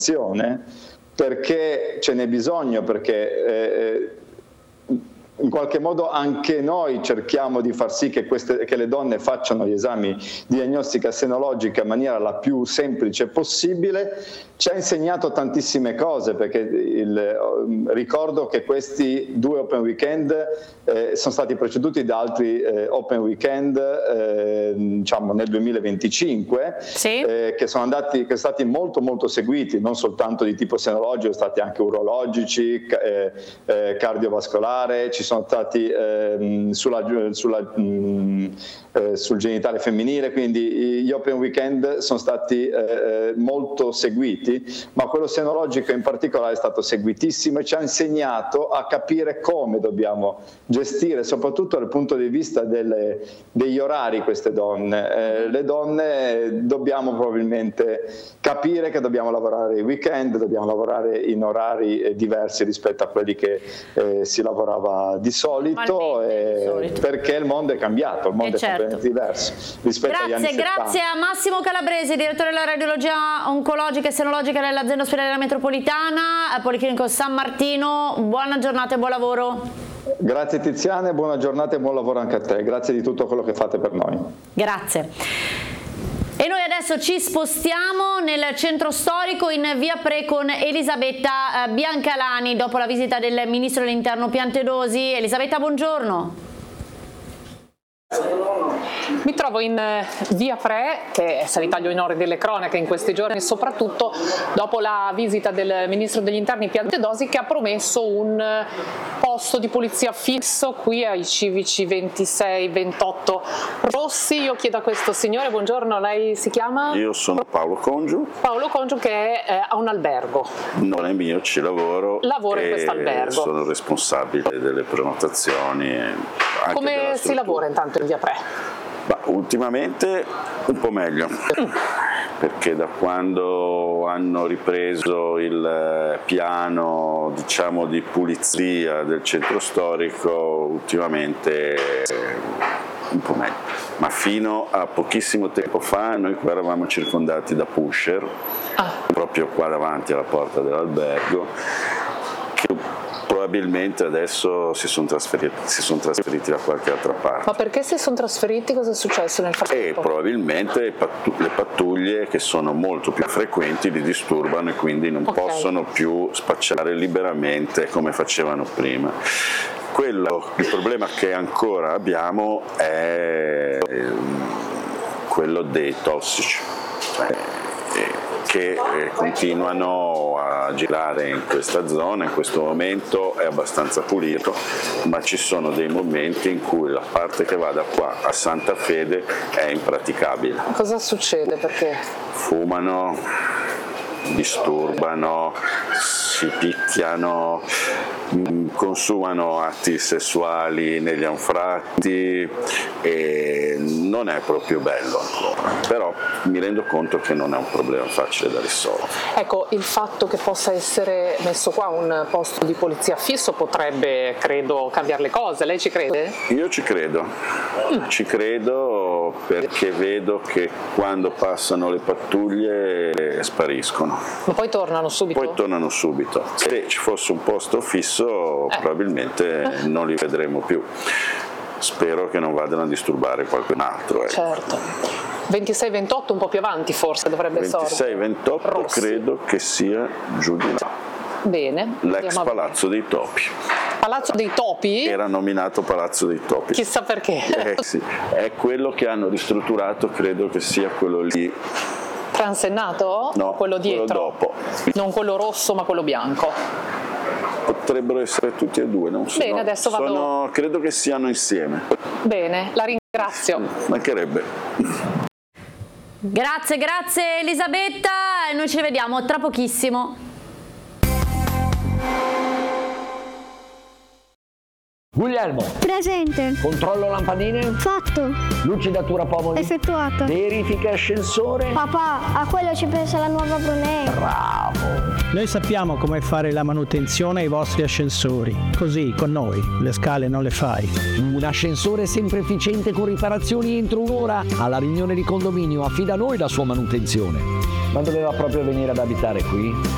perché ce n'è bisogno, perché in qualche modo anche noi cerchiamo di far sì che le donne facciano gli esami di diagnostica senologica in maniera la più semplice possibile. Ci ha insegnato tantissime cose, perché ricordo che questi 2 Open Weekend sono stati preceduti da altri Open Weekend diciamo nel 2025, sì. Che sono stati molto molto seguiti, non soltanto di tipo senologico, sono stati anche urologici, cardiovascolare, ci sono stati sul genitale femminile, quindi gli Open Weekend sono stati molto seguiti, ma quello senologico in particolare è stato seguitissimo e ci ha insegnato a capire come dobbiamo gestire, soprattutto dal punto di vista degli orari, queste donne. Le donne dobbiamo probabilmente capire che dobbiamo lavorare i weekend, dobbiamo lavorare in orari diversi rispetto a quelli che si lavorava di solito, perché il mondo è cambiato, il mondo è completamente diverso rispetto agli anni 70. Grazie a Massimo Calabresi, direttore della radiologia oncologica e senologica dell'azienda ospedaliera metropolitana, Policlinico San Martino. Buona giornata e buon lavoro. Grazie Tiziana, buona giornata e buon lavoro anche a te, grazie di tutto quello che fate per noi. Grazie. E noi adesso ci spostiamo nel centro storico in via Pre con Elisabetta Biancalani dopo la visita del ministro dell'Interno Piantedosi. Elisabetta, buongiorno. Mi trovo in via Pre, che è salitaglio in ore delle cronache in questi giorni, soprattutto dopo la visita del ministro degli Interni Piantedosi, che ha promesso un posto di polizia fisso qui ai civici 26-28 Rossi. Io chiedo a questo signore, buongiorno, lei si chiama? Io sono Paolo Congiu. Paolo Congiu, che ha un albergo. Non è mio, ci lavoro. Lavoro in questo albergo. Sono responsabile delle prenotazioni. Anche come si lavora intanto in via Pre? Ultimamente un po' meglio, perché da quando hanno ripreso il piano, diciamo, di pulizia del centro storico, ultimamente un po' meglio, ma fino a pochissimo tempo fa noi qua eravamo circondati da pusher, proprio qua davanti alla porta dell'albergo, che probabilmente adesso si sono trasferiti da qualche altra parte. Ma perché si sono trasferiti? Cosa è successo nel frattempo? Probabilmente le pattuglie, che sono molto più frequenti, li disturbano e quindi non possono più spacciare liberamente come facevano prima. Il problema che ancora abbiamo è quello dei tossici, che continuano a girare in questa zona. In questo momento è abbastanza pulito, ma ci sono dei momenti in cui la parte che va da qua a Santa Fede è impraticabile. Cosa succede? Perché? Fumano, disturbano, si picchiano, consumano atti sessuali negli anfratti e non è proprio bello ancora, però mi rendo conto che non è un problema facile da risolvere. Ecco, il fatto che possa essere messo qua un posto di polizia fisso potrebbe, credo, cambiare le cose. Lei ci crede? Io ci credo, perché vedo che quando passano le pattuglie spariscono. Ma poi tornano subito? Poi tornano subito. Se ci fosse un posto fisso probabilmente non li vedremo più. Spero che non vadano a disturbare qualcun altro. Certo. 26-28 un po' più avanti forse dovrebbe sorgere. 26-28 credo che sia giù di là. Bene. L'ex Palazzo dei Topi. Palazzo dei Topi? Era nominato Palazzo dei Topi. Chissà perché. Sì. È quello che hanno ristrutturato, credo che sia quello lì. Transennato? No, quello dietro. Quello dopo. Non quello rosso ma quello bianco. Potrebbero essere tutti e due, non so. Bene, adesso vado. Credo che siano insieme. Bene, la ringrazio. Mancherebbe. Grazie Elisabetta, e noi ci rivediamo tra pochissimo. Guglielmo. Presente. Controllo lampadine. Fatto. Lucidatura pomodi. Effettuata. Verifica ascensore. Papà, a quello ci pensa la nuova Brunei. Bravo. Noi sappiamo come fare la manutenzione ai vostri ascensori. Così, con noi, le scale non le fai. Un ascensore sempre efficiente con riparazioni entro un'ora. Alla riunione di condominio affida a noi la sua manutenzione. Ma doveva proprio venire ad abitare qui?